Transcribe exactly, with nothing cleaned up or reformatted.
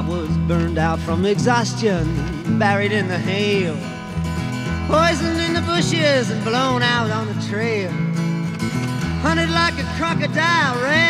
was burned out from exhaustion, buried in the hail, poisoned in the bushes and blown out on the trail. Hunted like a crocodile, ran